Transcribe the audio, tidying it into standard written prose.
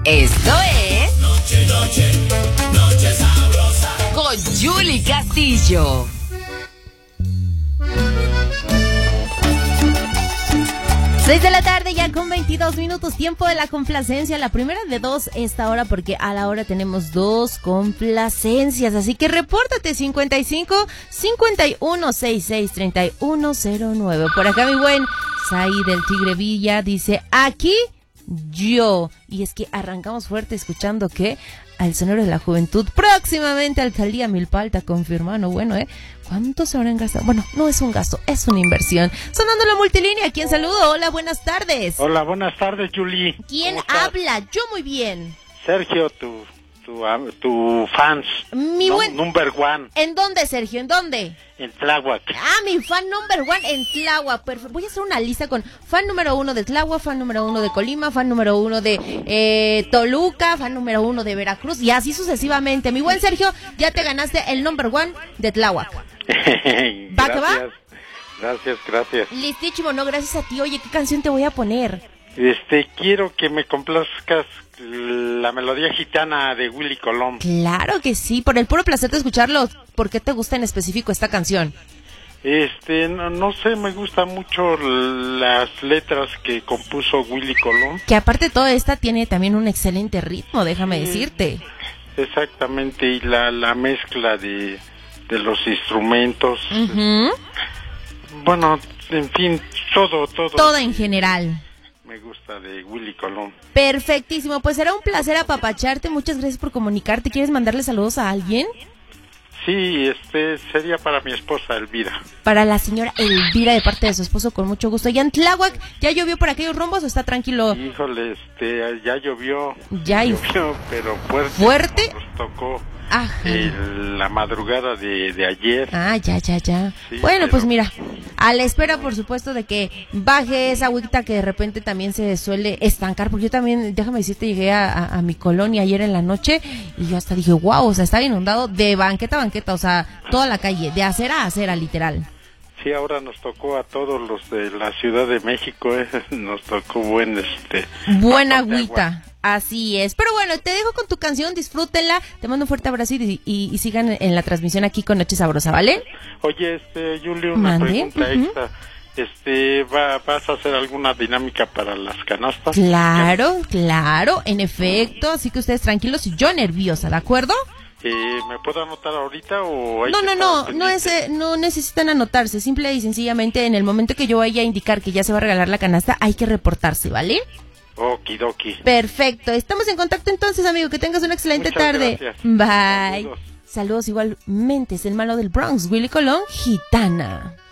Esto es Noche Sabrosa con Yuli Castillo. Seis de la tarde ya con 22 minutos, tiempo de la complacencia, la primera de dos esta hora porque a la hora tenemos dos complacencias, así que repórtate 55 51 66 3109. Por acá mi buen Sai del Tigre Villa dice, aquí yo, y es que arrancamos fuerte escuchando que al Sonero de la Juventud, próximamente Alcaldía Milpa Alta, confirmando, bueno, ¿cuánto se habrán gastado? Bueno, no es un gasto, es una inversión. Sonando la multilínea, ¿quién saludo? Hola, buenas tardes. Hola, buenas tardes, Julie. ¿Quién habla? Yo muy bien. Sergio, tu fans. Number one. ¿En dónde, Sergio? ¿En dónde? En Tláhuac. Mi fan number one en Tláhuac. Perfecto. Voy a hacer una lista con fan número 1 de Tláhuac, fan número 1 de Colima, fan número 1 de Toluca, fan número 1 de Veracruz y así sucesivamente. Mi buen Sergio, ya te ganaste el number one de Tláhuac. ¿Va que va? Gracias. Listísimo, no, gracias a ti. Oye, ¿qué canción te voy a poner? Quiero que me complazcas la melodía gitana de Willy Colón. Claro que sí, por el puro placer de escucharlo. ¿Por qué te gusta en específico esta canción? No sé, me gustan mucho las letras que compuso Willy Colón. Que aparte de todo esta tiene también un excelente ritmo, déjame decirte. Exactamente, y la mezcla de los instrumentos. Uh-huh. Bueno, en fin, todo. Todo en general. Me gusta de Willy Colón. Perfectísimo, pues será un placer apapacharte. Muchas gracias por comunicarte. ¿Quieres mandarle saludos a alguien? Sí, sería para mi esposa Elvira. Para la señora Elvira de parte de su esposo, con mucho gusto. ¿Ya en Tláhuac ya llovió por aquellos rumbos o está tranquilo? Híjole, ya llovió. Ya llovió, pero fuerte. ¿Fuerte? Nos tocó la madrugada de ayer. Ya. Sí, bueno, pues mira, a la espera, por supuesto, de que baje esa agüita que de repente también se suele estancar, porque yo también, déjame decirte, llegué a mi colonia ayer en la noche y yo hasta dije, wow, o sea, estaba inundado de banqueta a banqueta, o sea, toda la calle, de acera a acera, literal. Sí, ahora nos tocó a todos los de la Ciudad de México, nos tocó buena agüita. Así es, pero bueno, te dejo con tu canción, disfrútenla, te mando un fuerte abrazo y sigan en la transmisión aquí con Noche Sabrosa, ¿vale? Oye, Julio, una pregunta extra. ¿Vas a hacer alguna dinámica para las canastas? Claro, en efecto, así que ustedes tranquilos y yo nerviosa, ¿de acuerdo? ¿Me puedo anotar ahorita o hay no necesitan anotarse, simple y sencillamente en el momento que yo vaya a indicar que ya se va a regalar la canasta, hay que reportarse, ¿vale? Okidoki. Perfecto, estamos en contacto entonces, amigo, que tengas una excelente tarde. Gracias. Bye. Saludos igualmente, es el malo del Bronx, Willy Colón, Gitana.